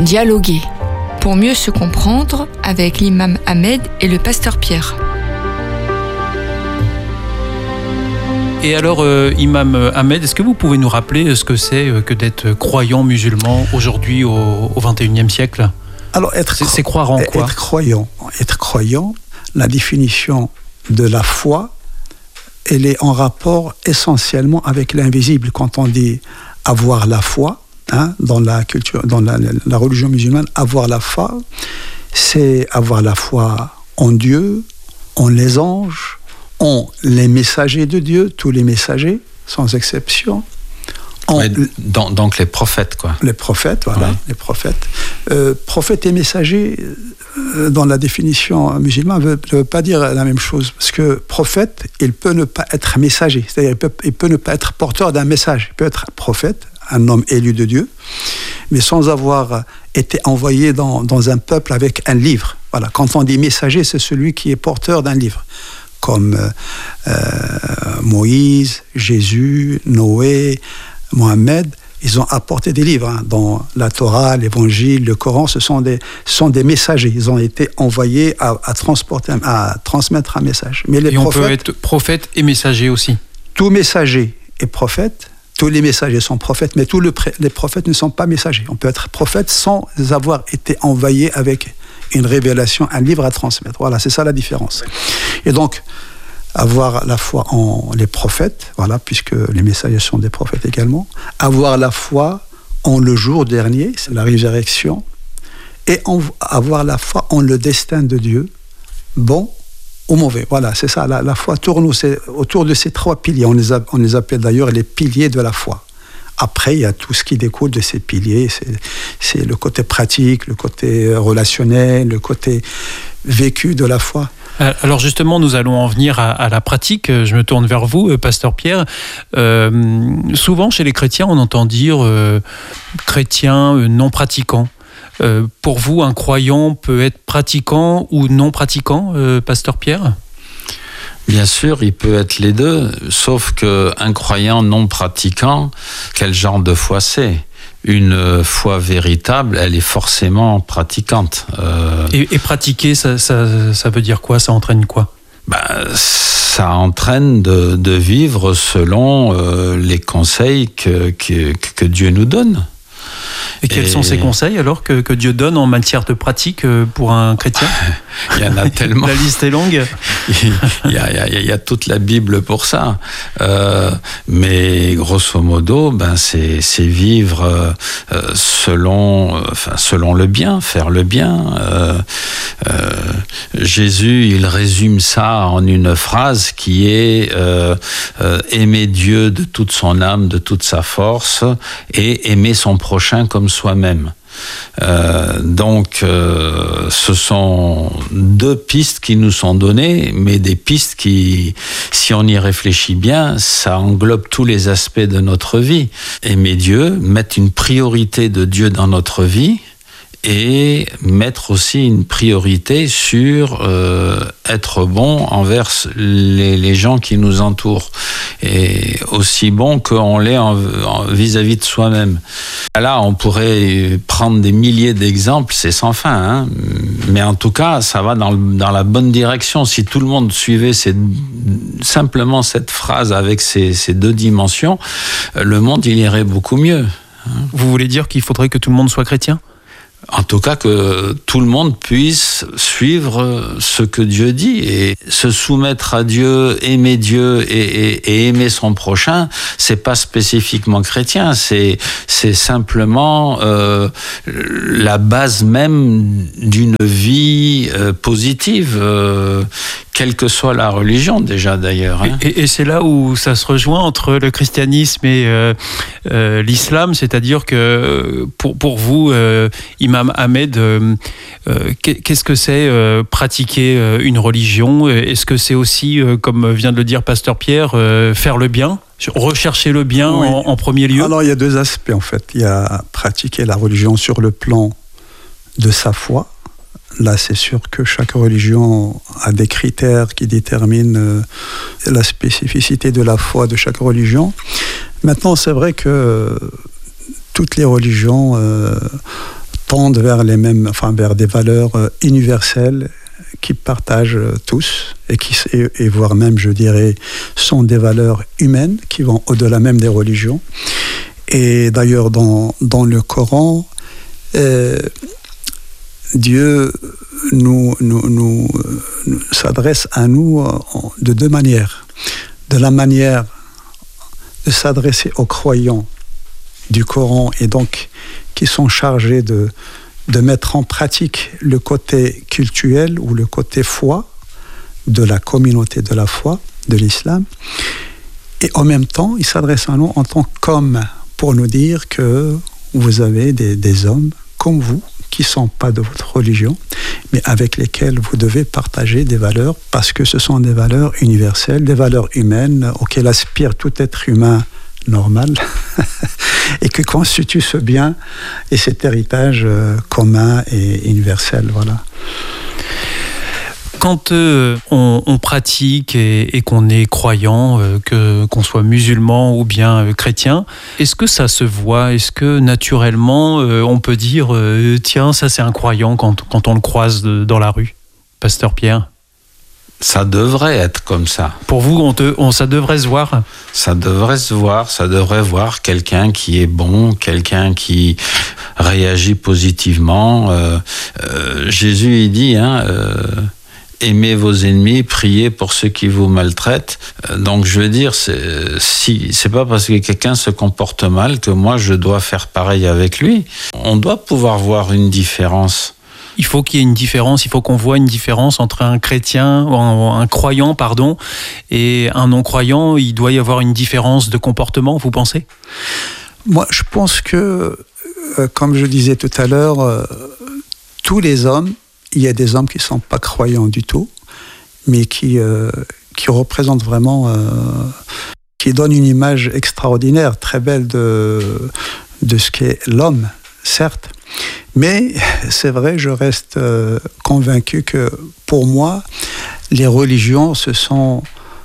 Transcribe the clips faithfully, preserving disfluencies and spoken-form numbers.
dialoguer, pour mieux se comprendre avec l'imam Ahmed et le pasteur Pierre. Et alors, euh, imam Ahmed, est-ce que vous pouvez nous rappeler ce que c'est que d'être croyant musulman aujourd'hui au, au vingt et unième siècle ? Alors, être, c'est, c'est croire en quoi ? Être croyant, être croyant, la définition de la foi, elle est en rapport essentiellement avec l'invisible. Quand on dit avoir la foi, hein, dans la culture, dans la, la religion musulmane, avoir la foi, c'est avoir la foi en Dieu, en les anges, en les messagers de Dieu, tous les messagers, sans exception. En, ouais, donc, donc les prophètes, quoi. Les prophètes, voilà, ouais. les prophètes. Euh, prophètes et messagers, euh, dans la définition musulmane, ne veut, veut pas dire la même chose. Parce que prophète, il peut ne pas être messager. C'est-à-dire il peut, il peut ne pas être porteur d'un message. Il peut être prophète, un homme élu de Dieu, mais sans avoir été envoyé dans, dans un peuple avec un livre. Voilà. Quand on dit messager, c'est celui qui est porteur d'un livre. Comme euh, Moïse, Jésus, Noé, Mohammed, ils ont apporté des livres. Hein. Dans la Torah, l'Évangile, le Coran, ce sont des, sont des messagers. Ils ont été envoyés à, à, transporter, à transmettre un message. Mais les et prophètes, on peut être prophète et messager aussi. Tout messager est prophète. Tous les messagers sont prophètes, mais tous le, les prophètes ne sont pas messagers. On peut être prophète sans avoir été envoyé avec une révélation, un livre à transmettre. Voilà, c'est ça la différence. Et donc, avoir la foi en les prophètes, voilà, puisque les messagers sont des prophètes également, avoir la foi en le jour dernier, c'est la résurrection, et en, avoir la foi en le destin de Dieu, bon ou mauvais. Voilà, c'est ça, la, la foi tourne autour de ces trois piliers. On les, a, on les appelle d'ailleurs les piliers de la foi. Après, il y a tout ce qui découle de ces piliers, c'est, c'est le côté pratique, le côté relationnel, le côté vécu de la foi. Alors justement, nous allons en venir à, à la pratique. Je me tourne vers vous, pasteur Pierre. Euh, souvent, chez les chrétiens, on entend dire euh, chrétien euh, non pratiquant. Euh, pour vous, un croyant peut être pratiquant ou non pratiquant, euh, pasteur Pierre ? Bien sûr, il peut être les deux, sauf qu'un croyant non pratiquant, quel genre de foi c'est ? Une foi véritable, elle est forcément pratiquante. Euh... Et, et pratiquer, ça, ça, ça veut dire quoi ? Ça entraîne quoi ? Ben, ça entraîne de, de vivre selon euh, les conseils que, que, que Dieu nous donne. Et quels et... sont ces conseils alors que, que Dieu donne en matière de pratique pour un chrétien ? Il y en a tellement. La liste est longue. il, y a, il, y a, il y a toute la Bible pour ça. Euh, mais grosso modo, ben c'est, c'est vivre euh, selon, euh, enfin, selon le bien, faire le bien. Euh, euh, Jésus, il résume ça en une phrase qui est euh, euh, aimer Dieu de toute son âme, de toute sa force, et aimer son prochain comme soi-même. Euh, donc, euh, ce sont deux pistes qui nous sont données, mais des pistes qui, si on y réfléchit bien, ça englobe tous les aspects de notre vie. Aimer Dieu, mettre une priorité de Dieu dans notre vie, et mettre aussi une priorité sur euh, être bon envers les, les gens qui nous entourent, et aussi bon qu'on l'est en, en, vis-à-vis de soi-même. Là, on pourrait prendre des milliers d'exemples, c'est sans fin, hein, mais en tout cas, ça va dans, dans la bonne direction. Si tout le monde suivait ces, simplement cette phrase avec ces, ces deux dimensions, le monde, il irait beaucoup mieux. Vous voulez dire qu'il faudrait que tout le monde soit chrétien ? En tout cas, que tout le monde puisse suivre ce que Dieu dit et se soumettre à Dieu, aimer Dieu et, et, et aimer son prochain. C'est pas spécifiquement chrétien, c'est c'est simplement euh, la base même d'une vie euh, positive, euh, quelle que soit la religion déjà d'ailleurs. Hein. Et, et c'est là où ça se rejoint entre le christianisme et euh, euh, l'islam, c'est-à-dire que pour pour vous, euh, Imam Ahmed, euh, euh, qu'est-ce que c'est euh, pratiquer euh, une religion ? Est-ce que c'est aussi, euh, comme vient de le dire pasteur Pierre, euh, faire le bien ? Rechercher le bien oui. en, en premier lieu ? Alors il y a deux aspects en fait. Il y a pratiquer la religion sur le plan de sa foi. Là, c'est sûr que chaque religion a des critères qui déterminent euh, la spécificité de la foi de chaque religion. Maintenant, c'est vrai que toutes les religions euh, tendent vers les mêmes, enfin vers des valeurs universelles qui partagent tous et qui, et, et voire même, je dirais, sont des valeurs humaines qui vont au-delà même des religions. Et d'ailleurs, dans, dans le Coran, euh, Dieu nous, nous, nous, nous s'adresse à nous de deux manières. De la manière de s'adresser aux croyants du Coran et donc qui sont chargés de, de mettre en pratique le côté cultuel ou le côté foi de la communauté de la foi, de l'islam. Et en même temps, il s'adresse à nous en tant qu'hommes pour nous dire que vous avez des, des hommes comme vous qui ne sont pas de votre religion, mais avec lesquels vous devez partager des valeurs parce que ce sont des valeurs universelles, des valeurs humaines auxquelles aspire tout être humain normal et que constitue ce bien et cet héritage euh, commun et universel. Voilà. Quand euh, on, on pratique et, et qu'on est croyant, euh, que, qu'on soit musulman ou bien euh, chrétien, est-ce que ça se voit ? Est-ce que naturellement euh, on peut dire euh, tiens, ça c'est un croyant quand, quand on le croise de, dans la rue, Pasteur Pierre ? Ça devrait être comme ça. Pour vous, on te, on, ça devrait se voir ? Ça devrait se voir, ça devrait voir quelqu'un qui est bon, quelqu'un qui réagit positivement. Euh, euh, Jésus, il dit, hein, euh, aimez vos ennemis, priez pour ceux qui vous maltraitent. Euh, donc, je veux dire, c'est, si, c'est pas parce que quelqu'un se comporte mal que moi, je dois faire pareil avec lui. On doit pouvoir voir une différence. Il faut qu'il y ait une différence, il faut qu'on voit une différence entre un chrétien, un croyant, pardon, et un non-croyant. Il doit y avoir une différence de comportement, vous pensez ? Moi, je pense que, euh, comme je disais tout à l'heure, euh, tous les hommes, il y a des hommes qui ne sont pas croyants du tout, mais qui, euh, qui représentent vraiment, euh, qui donnent une image extraordinaire, très belle de, de ce qu'est l'homme, certes. Mais c'est vrai, je reste euh, convaincu que pour moi, les religions, ce sont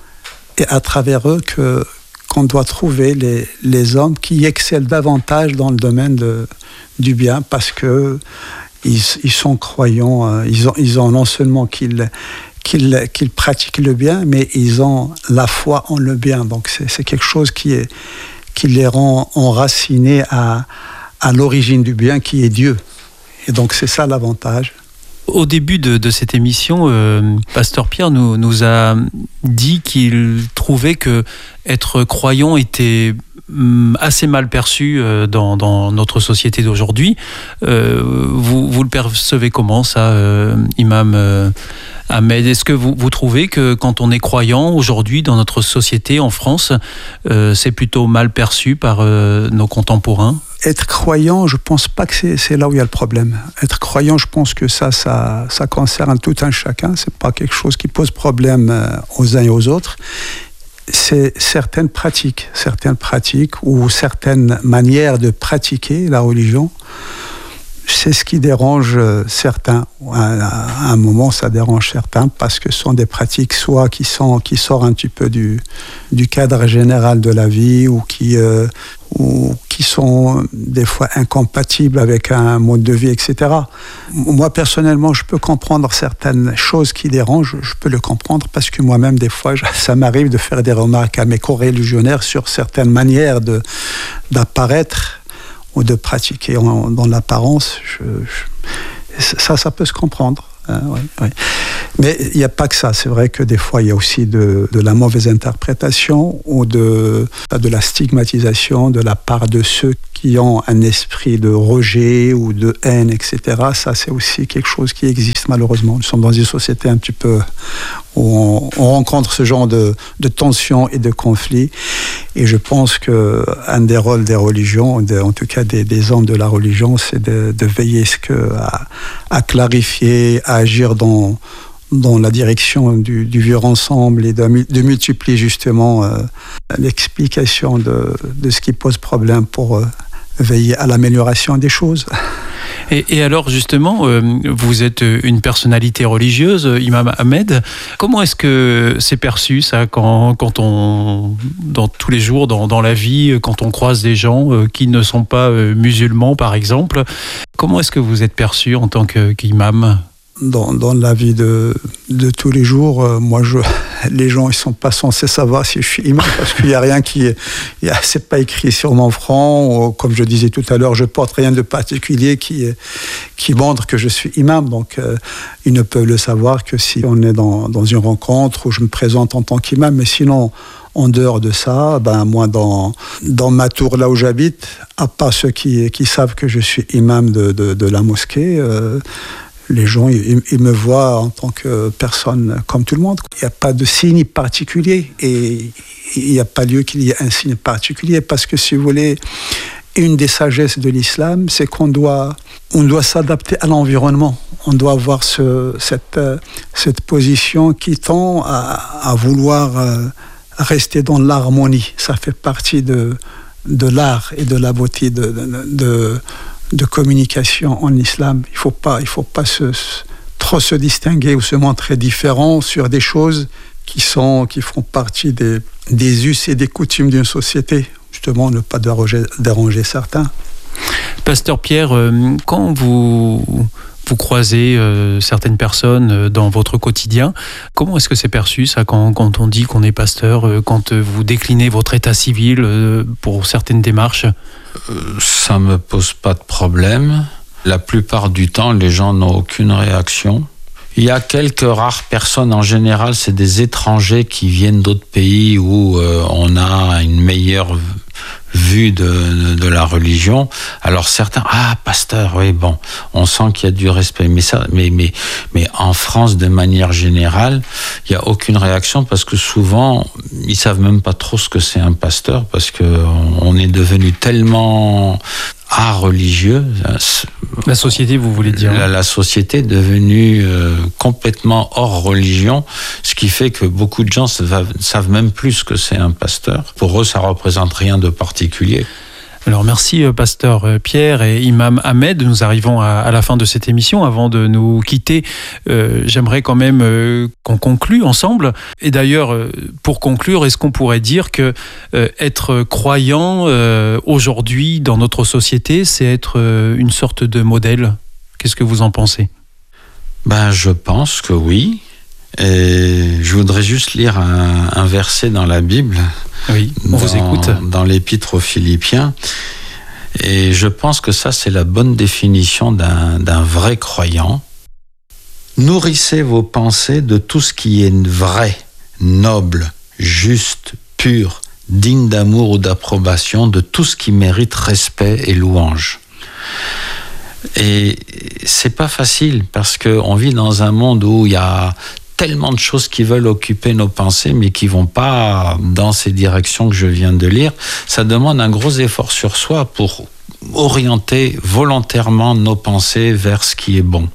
et à travers eux que, qu'on doit trouver les, les hommes qui excellent davantage dans le domaine de, du bien parce que ils, ils sont croyants, euh, ils, ont, ils ont non seulement qu'ils, qu'ils, qu'ils pratiquent le bien, mais ils ont la foi en le bien. Donc c'est, c'est quelque chose qui, est, qui les rend enracinés à, à l'origine du bien qui est Dieu. Et donc, c'est ça l'avantage. Au début de, de cette émission, euh, Pasteur Pierre nous, nous a dit qu'il trouvait que être croyant était hum, assez mal perçu euh, dans, dans notre société d'aujourd'hui. Euh, vous, vous le percevez comment, ça, euh, Imam euh, Ahmed ? Est-ce que vous, vous trouvez que quand on est croyant aujourd'hui dans notre société en France, euh, c'est plutôt mal perçu par euh, nos contemporains ? Être croyant, je ne pense pas que c'est, c'est là où il y a le problème. Être croyant, je pense que ça, ça, ça concerne tout un chacun. Ce n'est pas quelque chose qui pose problème aux uns et aux autres. C'est certaines pratiques, certaines pratiques ou certaines manières de pratiquer la religion. C'est ce qui dérange certains. À un moment, ça dérange certains parce que ce sont des pratiques soit qui, sont, qui sortent un petit peu du, du cadre général de la vie ou qui, euh, ou qui sont des fois incompatibles avec un mode de vie, et cetera. Moi, personnellement, je peux comprendre certaines choses qui dérangent. Je peux le comprendre parce que moi-même, des fois, ça m'arrive de faire des remarques à mes co-religionnaires sur certaines manières de, d'apparaître ou de pratiquer en, dans l'apparence, je, je, ça, ça peut se comprendre. Hein, oui, oui. Mais il n'y a pas que ça. C'est vrai que des fois, il y a aussi de, de la mauvaise interprétation ou de, de la stigmatisation de la part de ceux qui ont un esprit de rejet ou de haine, et cetera. Ça, c'est aussi quelque chose qui existe malheureusement. Nous sommes dans une société un petit peu où on, on rencontre ce genre de, de tensions et de conflits. Et je pense qu'un des rôles des religions, de, en tout cas des, des hommes de la religion, c'est de, de veiller ce que, à, à clarifier, à agir dans, dans la direction du, du vivre ensemble et de, de multiplier justement euh, l'explication de, de ce qui pose problème pour euh, veiller à l'amélioration des choses. Et, et alors justement, euh, vous êtes une personnalité religieuse, Imam Ahmed. Comment est-ce que c'est perçu ça quand, quand on, dans tous les jours, dans, dans la vie, quand on croise des gens euh, qui ne sont pas euh, musulmans par exemple? Comment est-ce que vous êtes perçu en tant que, qu'imam? Dans, dans la vie de, de tous les jours, euh, moi, je, les gens, ils sont pas censés savoir si je suis imam parce qu'il y a rien qui, il y a, c'est pas écrit sur mon front. Ou, comme je disais tout à l'heure, je porte rien de particulier qui, qui montre que je suis imam. Donc, euh, ils ne peuvent le savoir que si on est dans, dans une rencontre où je me présente en tant qu'imam. Mais sinon, en dehors de ça, ben moi, dans, dans ma tour, là où j'habite, à part ceux qui, qui savent que je suis imam de, de, de la mosquée, euh, les gens, ils, ils me voient en tant que personne comme tout le monde. Il n'y a pas de signe particulier et il n'y a pas lieu qu'il y ait un signe particulier parce que, si vous voulez, une des sagesses de l'islam, c'est qu'on doit, on doit s'adapter à l'environnement. On doit avoir ce, cette, cette position qui tend à, à vouloir rester dans l'harmonie. Ça fait partie de, de l'art et de la beauté de... de, de de communication en islam. Il ne faut pas, il faut pas se, trop se distinguer ou se montrer différent sur des choses qui, sont, qui font partie des, des us et des coutumes d'une société. Justement, ne pas déranger, déranger certains. Pasteur Pierre, quand vous, vous croisez euh, certaines personnes dans votre quotidien, comment est-ce que c'est perçu ça quand, quand on dit qu'on est pasteur, euh, quand vous déclinez votre état civil euh, pour certaines démarches? Ça ne me pose pas de problème. La plupart du temps, les gens n'ont aucune réaction. Il y a quelques rares personnes, en général, c'est des étrangers qui viennent d'autres pays où euh, on a une meilleure vue de, de, de la religion. Alors certains, ah, pasteur, oui, bon, on sent qu'il y a du respect. Mais, ça, mais, mais, mais en France, de manière générale, il n'y a aucune réaction parce que souvent, ils ne savent même pas trop ce que c'est un pasteur parce qu'on est devenu tellement art religieux. La société, vous voulez dire? La, la société est devenue euh, complètement hors religion, ce qui fait que beaucoup de gens ne savent même plus ce que c'est un pasteur. Pour eux, ça ne représente rien de particulier. Alors merci Pasteur Pierre et Imam Ahmed. Nous arrivons à, à la fin de cette émission. Avant de nous quitter, euh, j'aimerais quand même euh, qu'on conclue ensemble. Et d'ailleurs, euh, pour conclure, est-ce qu'on pourrait dire que euh, être croyant euh, aujourd'hui dans notre société, c'est être euh, une sorte de modèle? Qu'est-ce que vous en pensez? Ben, je pense que oui. Et je voudrais juste lire un, un verset dans la Bible. Oui, on dans, vous écoute. Dans l'Épître aux Philippiens. Et je pense que ça, c'est la bonne définition d'un, d'un vrai croyant. Nourrissez vos pensées de tout ce qui est vrai, noble, juste, pur, digne d'amour ou d'approbation, de tout ce qui mérite respect et louange. Et c'est pas facile parce qu'on vit dans un monde où il y a tellement de choses qui veulent occuper nos pensées, mais qui vont pas dans ces directions que je viens de lire. Ça demande un gros effort sur soi pour orienter volontairement nos pensées vers ce qui est bon.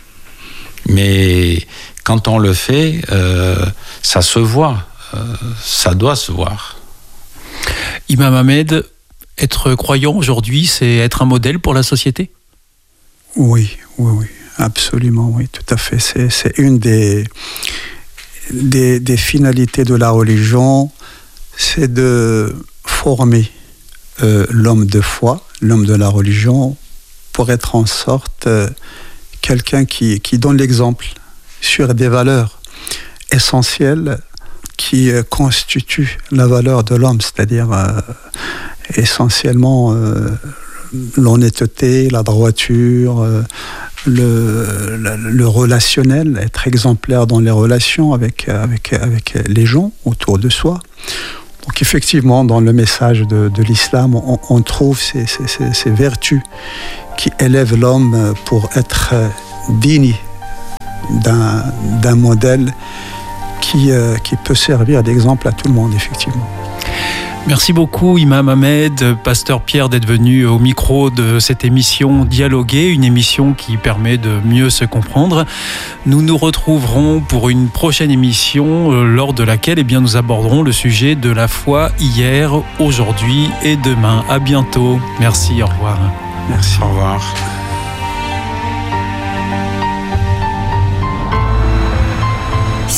Mais quand on le fait, euh, ça se voit, euh, ça doit se voir. Imam Ahmed, être croyant aujourd'hui, c'est être un modèle pour la société? Oui, oui, oui. Absolument, oui, tout à fait. C'est, c'est une des, des, des finalités de la religion, c'est de former euh, l'homme de foi, l'homme de la religion, pour être en sorte euh, quelqu'un qui, qui donne l'exemple sur des valeurs essentielles qui euh, constituent la valeur de l'homme, c'est-à-dire euh, essentiellement euh, l'honnêteté, la droiture, euh, Le, le, le relationnel, être exemplaire dans les relations avec, avec, avec les gens autour de soi. Donc effectivement, dans le message de, de l'islam, on, on trouve ces, ces, ces, ces vertus qui élèvent l'homme pour être digne d'un, d'un modèle qui, euh, qui peut servir d'exemple à tout le monde, effectivement. Merci beaucoup Imam Ahmed, Pasteur Pierre, d'être venu au micro de cette émission Dialoguer, une émission qui permet de mieux se comprendre. Nous nous retrouverons pour une prochaine émission lors de laquelle eh bien, nous aborderons le sujet de la foi hier, aujourd'hui et demain. À bientôt. Merci, au revoir. Merci. Au revoir.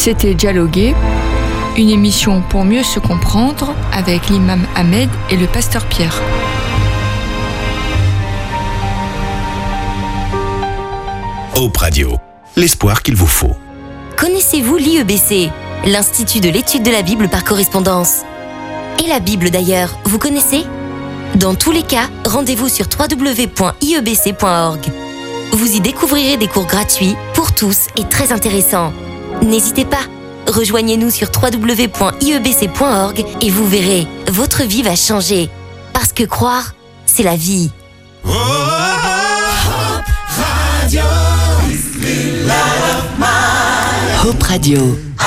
C'était Dialoguer, une émission pour mieux se comprendre avec l'imam Ahmed et le pasteur Pierre. Hope Radio, l'espoir qu'il vous faut. Connaissez-vous l'I E B C, l'Institut de l'étude de la Bible par correspondance? Et la Bible d'ailleurs, vous connaissez? Dans tous les cas, rendez-vous sur w w w point i e b c point org. Vous y découvrirez des cours gratuits pour tous et très intéressants. N'hésitez pas, rejoignez-nous sur w w w point i e b c point org et vous verrez, votre vie va changer. Parce que croire, c'est la vie. Oh, oh, oh, Hope Radio. Hope Radio.